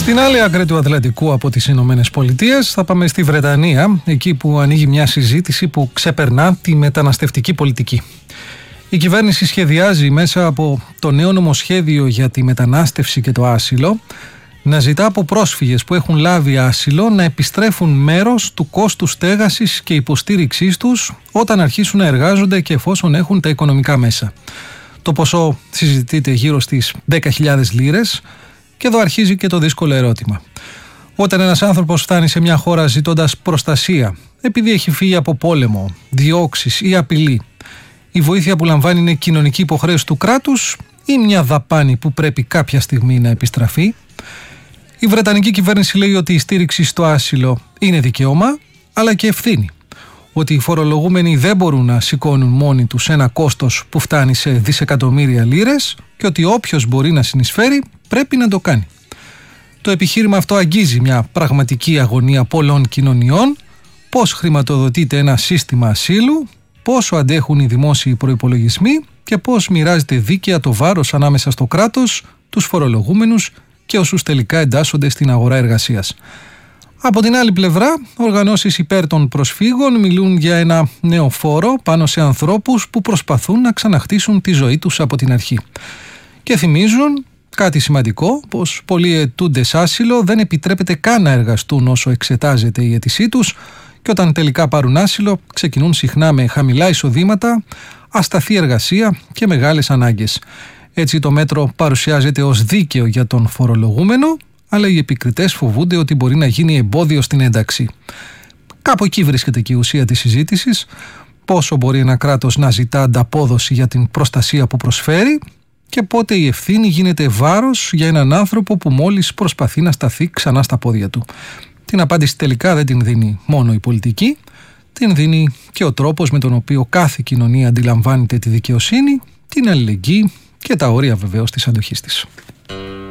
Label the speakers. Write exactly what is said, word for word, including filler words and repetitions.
Speaker 1: Στην άλλη άκρη του Ατλαντικού από τις Ηνωμένες Πολιτείες θα πάμε στη Βρετανία, εκεί που ανοίγει μια συζήτηση που ξεπερνά τη μεταναστευτική πολιτική. Η κυβέρνηση σχεδιάζει μέσα από το νέο νομοσχέδιο για τη μετανάστευση και το άσυλο να ζητά από πρόσφυγες που έχουν λάβει άσυλο να επιστρέφουν μέρος του κόστους στέγασης και υποστήριξής τους όταν αρχίσουν να εργάζονται και εφόσον έχουν τα οικονομικά μέσα. Το ποσό συζητείται γύρω στις δέκα χιλιάδες λίρες και εδώ αρχίζει και το δύσκολο ερώτημα. Όταν ένας άνθρωπος φτάνει σε μια χώρα ζητώντας προστασία, επειδή έχει φύγει από πόλεμο, διώξεις ή απειλή, η βοήθεια που λαμβάνει είναι κοινωνική υποχρέωση του κράτους ή μια δαπάνη που πρέπει κάποια στιγμή να επιστραφεί? Η Βρετανική κυβέρνηση λέει ότι η στήριξη στο άσυλο είναι δικαίωμα, αλλά και ευθύνη. Ότι οι φορολογούμενοι δεν μπορούν να σηκώνουν μόνοι τους ένα κόστος που φτάνει σε δισεκατομμύρια λίρες και ότι όποιος μπορεί να συνεισφέρει πρέπει να το κάνει. Το επιχείρημα αυτό αγγίζει μια πραγματική αγωνία πολλών κοινωνιών, πώς χρηματοδοτείται ένα σύστημα ασύλου, πόσο αντέχουν οι δημόσιοι προϋπολογισμοί και πώς μοιράζεται δίκαια το βάρος ανάμεσα στο κράτος, τους φορολογούμενους και όσους τελικά εντάσσονται στην αγορά εργασίας. Από την άλλη πλευρά, οργανώσεις υπέρ των προσφύγων μιλούν για ένα νέο φόρο πάνω σε ανθρώπους που προσπαθούν να ξαναχτίσουν τη ζωή τους από την αρχή. Και θυμίζουν κάτι σημαντικό, πως πολλοί αιτούντες άσυλο δεν επιτρέπεται καν να εργαστούν όσο εξετάζεται η αίτησή τους και όταν τελικά πάρουν άσυλο ξεκινούν συχνά με χαμηλά εισοδήματα, ασταθή εργασία και μεγάλες ανάγκες. Έτσι το μέτρο παρουσιάζεται ως δίκαιο για τον φορολογούμενο, αλλά οι επικριτές φοβούνται ότι μπορεί να γίνει εμπόδιο στην ένταξη. Κάπου εκεί βρίσκεται και η ουσία της συζήτησης. Πόσο μπορεί ένα κράτος να ζητά ανταπόδοση για την προστασία που προσφέρει και πότε η ευθύνη γίνεται βάρος για έναν άνθρωπο που μόλις προσπαθεί να σταθεί ξανά στα πόδια του. Την απάντηση τελικά δεν την δίνει μόνο η πολιτική, την δίνει και ο τρόπος με τον οποίο κάθε κοινωνία αντιλαμβάνεται τη δικαιοσύνη, την αλληλεγγύη και τα όρια βεβαίως της αντοχής της.